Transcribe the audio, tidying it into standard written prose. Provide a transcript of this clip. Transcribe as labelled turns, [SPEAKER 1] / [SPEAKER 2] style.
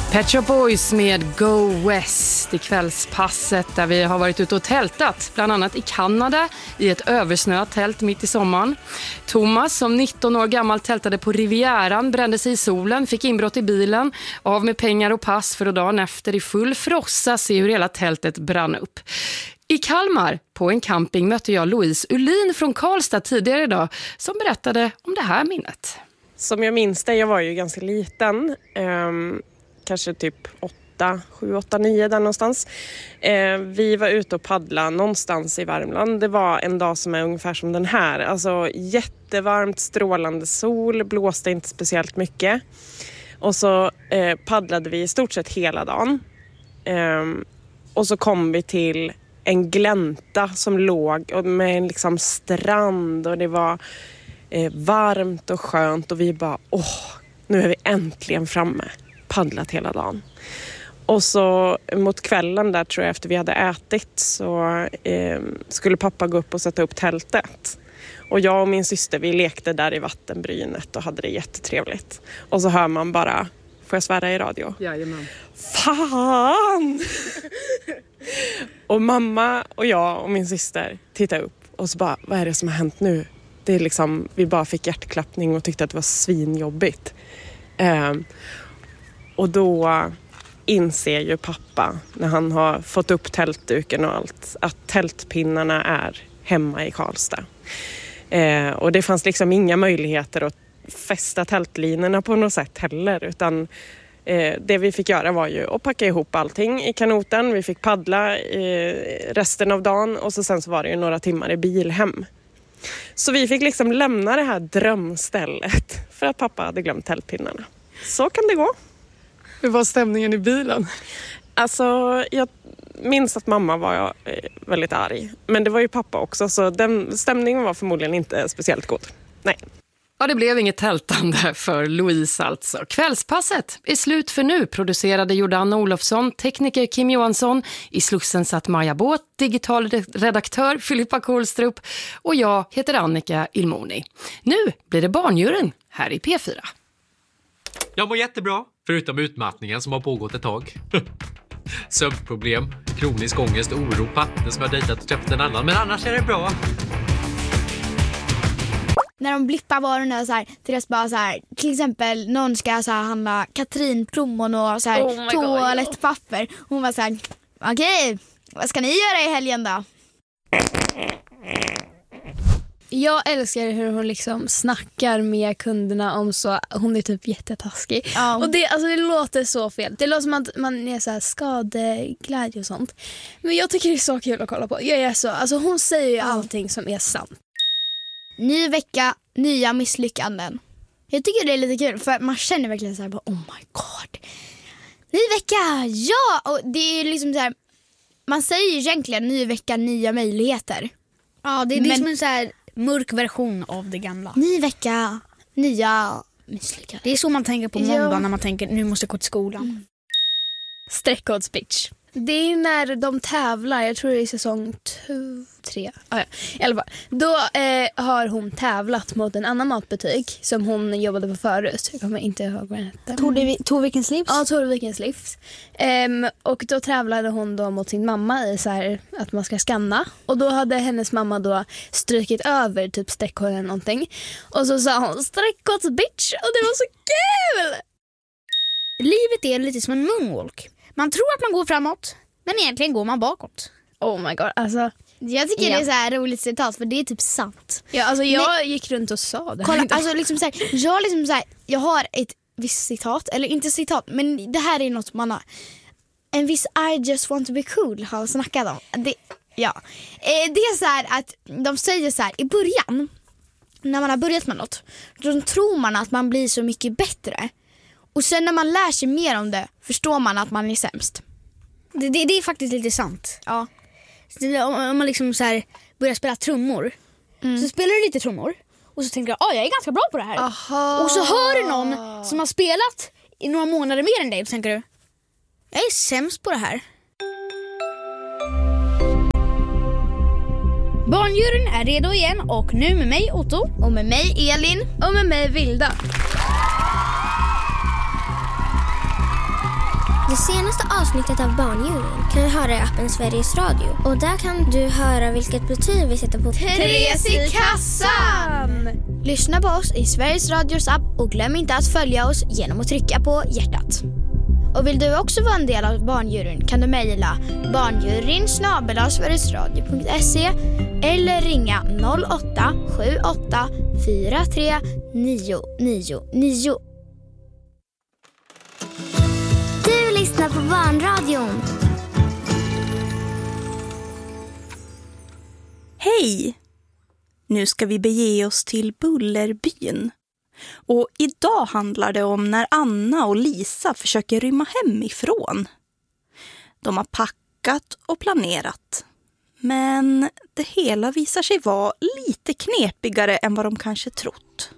[SPEAKER 1] Pet Shop Boys med Go West i kvällspasset där vi har varit ute och tältat, bland annat i Kanada i ett översnöat tält mitt i sommaren. Thomas som 19 år gammal tältade på Rivieran, brände sig i solen, fick inbrott i bilen, av med pengar och pass för att dagen efter i full frossa se hur hela tältet brann upp. I Kalmar på en camping mötte jag Louise Ullin från Karlstad tidigare idag som berättade om det här minnet.
[SPEAKER 2] Som jag minns det, jag var ju ganska liten. Kanske typ 7, 8, 9 där någonstans. Vi var ute och paddla någonstans i Värmland. Det var en dag som är ungefär som den här. Alltså jättevarmt, strålande sol, blåste inte speciellt mycket. Och så paddlade vi i stort sett hela dagen. Och så kom vi till en glänta som låg med en liksom strand och det var varmt och skönt och vi bara, nu är vi äntligen framme. Paddlat hela dagen. Och så mot kvällen där tror jag efter vi hade ätit så skulle pappa gå upp och sätta upp tältet. Och jag och min syster vi lekte där i vattenbrynet och hade det jättetrevligt. Och så hör man bara, får jag svära i radio?
[SPEAKER 1] Jajamän.
[SPEAKER 2] Fan! Och mamma och jag och min syster tittade upp och så bara, vad är det som har hänt nu? Det är liksom, vi bara fick hjärtklappning och tyckte att det var svinjobbigt. Och då inser ju pappa när han har fått upp tältduken och allt att tältpinnarna är hemma i Karlstad. Och det fanns liksom inga möjligheter att fästa tältlinorna på något sätt heller utan det vi fick göra var ju att packa ihop allting i kanoten. Vi fick paddla resten av dagen och sen så var det ju några timmar i bil hem. Så vi fick liksom lämna det här drömstället för att pappa hade glömt tältpinnarna. Så kan det gå.
[SPEAKER 1] Hur var stämningen i bilen?
[SPEAKER 2] Alltså, jag minns att mamma var väldigt arg. Men det var ju pappa också, så den stämningen var förmodligen inte speciellt god. Nej.
[SPEAKER 1] Ja, det blev inget tältande för Louise alltså. Kvällspasset är slut för nu, producerade Jordan Olofsson, tekniker Kim Johansson, i Slussen satt Maja Båt, digital redaktör Filippa Kohlstrup och jag heter Annika Ilmoni. Nu blir det barnjuryn här i P4.
[SPEAKER 3] Jag mår jättebra, förutom utmattningen som har pågått ett tag. Sömnproblem, kronisk ångest och oro, partner som har dejtat och träffat en annan, men annars är det bra.
[SPEAKER 4] När de blippar varorna så här, Therese bara så här, till exempel någon ska så här handla Katrin plommon och så här toalettpapper. Hon var så här, okej, vad ska ni göra i helgen då?
[SPEAKER 5] Jag älskar hur hon liksom snackar med kunderna om så hon är typ jättetaskig. Och det, alltså det låter så fel. Det låter som att man är så här skadeglädje och sånt. Men jag tycker det är så kul att kolla på. Jag är så, alltså hon säger ju allting som är sant.
[SPEAKER 4] Ny vecka, nya misslyckanden. Jag tycker det är lite kul för man känner verkligen så här, oh my god. Ny vecka, ja! Och det är liksom så här, man säger ju egentligen ny vecka, nya möjligheter.
[SPEAKER 6] Ja, det är som en så här mörk version av det gamla.
[SPEAKER 4] Ny vecka, nya misslyckanden.
[SPEAKER 6] Det är så man tänker på måndag när man tänker nu måste jag gå till skolan.
[SPEAKER 5] Streckkodspeech. Det är när de tävlar, jag tror det är säsong 3. I alla fall. Då har hon tävlat mot en annan matbutik som hon jobbade på förut. Jag kommer inte ihåg vad den hette.
[SPEAKER 4] Torvikens livs?
[SPEAKER 5] Ja, Torvikens livs. Och då tävlade hon då mot sin mamma i så här att man ska skanna. Och då hade hennes mamma då strykit över typ streckkoden eller någonting. Och så sa hon streckkodsbitch och det var så kul!
[SPEAKER 6] Livet är lite som en moonwalk. Man tror att man går framåt, men egentligen går man bakåt.
[SPEAKER 5] Oh my god, alltså.
[SPEAKER 4] Jag tycker det är så här roligt citat, för det är typ sant.
[SPEAKER 5] Ja, alltså jag gick runt och sa det.
[SPEAKER 4] Kolla, alltså liksom så här, jag har ett visst citat, eller inte citat, men det här är något man har. En viss I just want to be cool har snackat om. Det är så här att de säger så här i början, när man har börjat med något, då tror man att man blir så mycket bättre. Och sen när man lär sig mer om det förstår man att man är sämst.
[SPEAKER 6] Det är faktiskt lite sant.
[SPEAKER 4] Ja.
[SPEAKER 6] Om man liksom så här börjar spela trummor. Så spelar du lite trummor. Och så tänker jag, jag är ganska bra på det här.
[SPEAKER 5] Aha.
[SPEAKER 6] Och så hör du någon som har spelat i några månader mer än dig. Och så tänker du, jag är sämst på det här. Barnjuryn är redo igen. Och nu med mig Otto.
[SPEAKER 4] Och med mig Elin.
[SPEAKER 5] Och med mig Vilda.
[SPEAKER 7] Det senaste avsnittet av Barnjuryn kan du höra i appen Sveriges Radio. Och där kan du höra vilket betyg vi sätter på
[SPEAKER 4] Therese i kassan! Lyssna på oss i Sveriges Radios app och glöm inte att följa oss genom att trycka på hjärtat. Och vill du också vara en del av Barnjuryn kan du mejla barnjuryn@sverigesradio.se eller ringa 08 78 43 999.
[SPEAKER 7] Du lyssnar på Barnradion.
[SPEAKER 8] Hej! Nu ska vi bege oss till Bullerbyn. Och idag handlar det om när Anna och Lisa försöker rymma hemifrån. De har packat och planerat. Men det hela visar sig vara lite knepigare än vad de kanske trott.